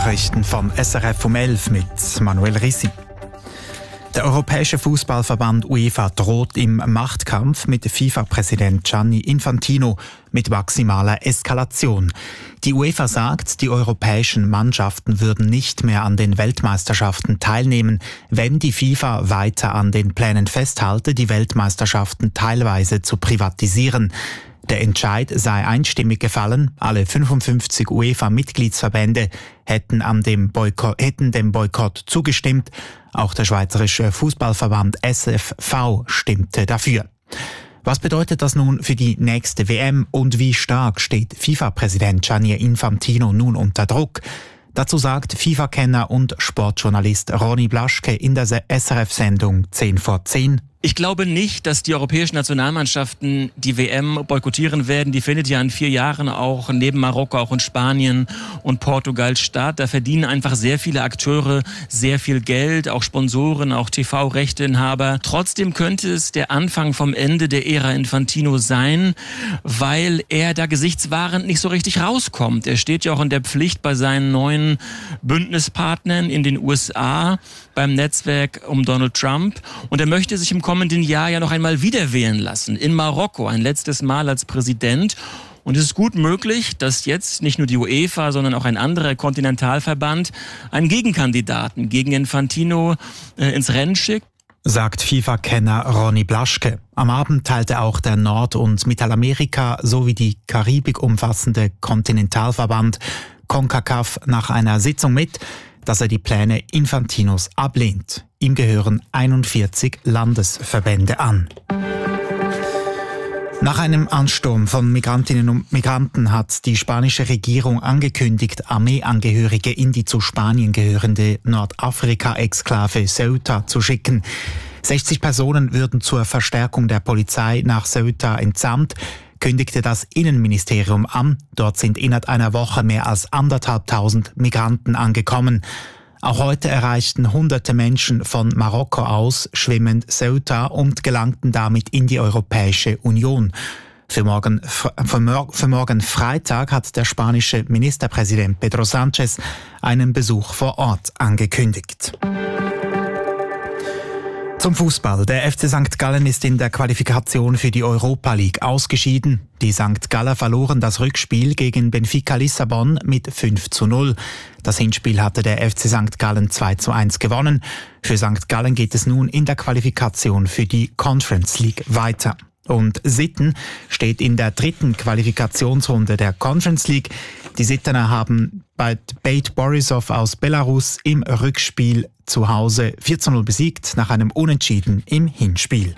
Nachrichten von SRF um 11 mit Manuel Rissi. Der Europäische Fußballverband UEFA droht im Machtkampf mit FIFA-Präsident Gianni Infantino mit maximaler Eskalation. Die UEFA sagt, die europäischen Mannschaften würden nicht mehr an den Weltmeisterschaften teilnehmen, wenn die FIFA weiter an den Plänen festhalte, die Weltmeisterschaften teilweise zu privatisieren. Der Entscheid sei einstimmig gefallen. Alle 55 UEFA-Mitgliedsverbände hätten dem Boykott zugestimmt. Auch der Schweizerische Fußballverband SFV stimmte dafür. Was bedeutet das nun für die nächste WM und wie stark steht FIFA-Präsident Gianni Infantino nun unter Druck? Dazu sagt FIFA-Kenner und Sportjournalist Ronny Blaschke in der SRF-Sendung 10 vor 10. Ich glaube nicht, dass die europäischen Nationalmannschaften die WM boykottieren werden. Die findet ja in 4 Jahren auch neben Marokko auch in Spanien und Portugal statt. Da verdienen einfach sehr viele Akteure sehr viel Geld, auch Sponsoren, auch TV-Rechteinhaber. Trotzdem könnte es der Anfang vom Ende der Ära Infantino sein, weil er da gesichtswahrend nicht so richtig rauskommt. Er steht ja auch in der Pflicht bei seinen neuen Bündnispartnern in den USA beim Netzwerk um Donald Trump und er möchte sich im kommenden Jahr ja noch einmal wieder wählen lassen, in Marokko, ein letztes Mal als Präsident. Und es ist gut möglich, dass jetzt nicht nur die UEFA, sondern auch ein anderer Kontinentalverband einen Gegenkandidaten gegen Infantino ins Rennen schickt. Sagt FIFA-Kenner Ronny Blaschke. Am Abend teilte auch der Nord- und Mittelamerika sowie die Karibik umfassende Kontinentalverband CONCACAF nach einer Sitzung mit, dass er die Pläne Infantinos ablehnt. Ihm gehören 41 Landesverbände an. Nach einem Ansturm von Migrantinnen und Migranten hat die spanische Regierung angekündigt, Armeeangehörige in die zu Spanien gehörende Nordafrika-Exklave Ceuta zu schicken. 60 Personen würden zur Verstärkung der Polizei nach Ceuta entsandt, kündigte das Innenministerium an. Dort sind innerhalb einer Woche mehr als 1.500 Migranten angekommen. Auch heute erreichten hunderte Menschen von Marokko aus schwimmend Ceuta und gelangten damit in die Europäische Union. Für morgen Freitag hat der spanische Ministerpräsident Pedro Sánchez einen Besuch vor Ort angekündigt. Zum Fußball. Der FC St. Gallen ist in der Qualifikation für die Europa League ausgeschieden. Die St. Galler verloren das Rückspiel gegen Benfica Lissabon mit 5:0. Das Hinspiel hatte der FC St. Gallen 2:1 gewonnen. Für St. Gallen geht es nun in der Qualifikation für die Conference League weiter. Und Sitten steht in der 3. Qualifikationsrunde der Conference League. Die Sittener haben bei Bate Borisov aus Belarus im Rückspiel zu Hause 4:0 besiegt, nach einem Unentschieden im Hinspiel.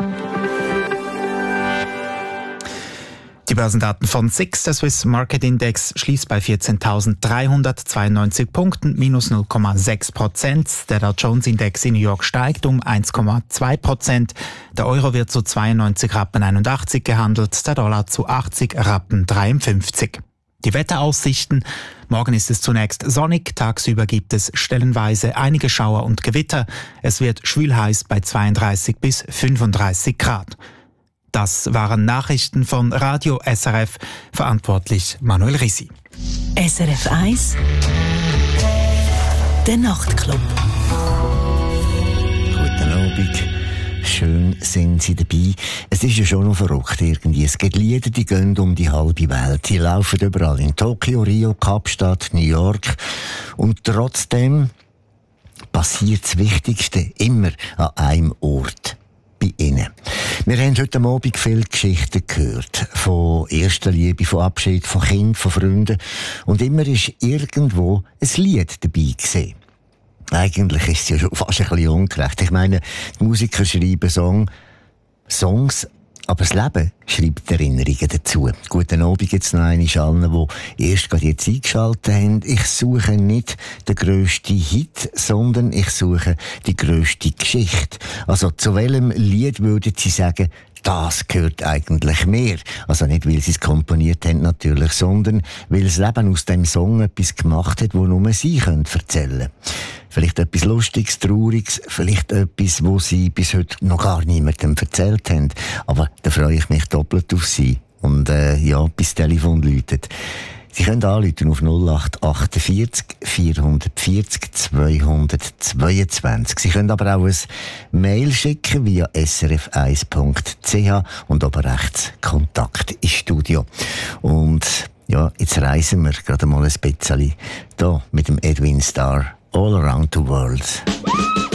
Die Börsendaten von SIX, der Swiss Market Index, schließt bei 14.392 Punkten, minus 0,6%. Der Dow Jones Index in New York steigt um 1,2%. Der Euro wird zu 92,81 Rappen gehandelt, der Dollar zu 80,53 Rappen. Die Wetteraussichten. Morgen ist es zunächst sonnig, tagsüber gibt es stellenweise einige Schauer und Gewitter. Es wird schwülheiß bei 32 bis 35 Grad. Das waren Nachrichten von Radio SRF, verantwortlich Manuel Rissi. SRF 1 Der Nachtclub. Guten Abend. Schön sind Sie dabei. Es ist ja schon noch verrückt irgendwie. Es gibt Lieder, die gehen um die halbe Welt. Die laufen überall. In Tokio, Rio, Kapstadt, New York. Und trotzdem passiert das Wichtigste immer an einem Ort. Bei Ihnen. Wir haben heute Abend viele Geschichten gehört. Von erster Liebe, von Abschied, von Kindern, von Freunden. Und immer ist irgendwo ein Lied dabei gewesen. Eigentlich ist es ja schon fast ein bisschen ungerecht. Ich meine, die Musiker schreiben Songs, aber das Leben schreibt Erinnerungen dazu. Guten Abend jetzt noch einmal allen, die erst gerade jetzt eingeschaltet haben. Ich suche nicht den grössten Hit, sondern ich suche die grösste Geschichte. Also zu welchem Lied würden Sie sagen, das gehört eigentlich mehr? Also nicht, weil Sie es komponiert haben natürlich, sondern weil das Leben aus dem Song etwas gemacht hat, wo nur Sie erzählen können. Vielleicht etwas Lustiges, Trauriges, vielleicht etwas, wo Sie bis heute noch gar niemandem erzählt haben. Aber da freue ich mich doppelt auf Sie. Und bis das Telefon läutet. Sie können anrufen auf 0848 440 222. Sie können aber auch ein Mail schicken via srf1.ch und oben rechts Kontakt ins Studio. Und ja, jetzt reisen wir gerade mal ein bisschen hier mit dem Edwin Starr All Around the World.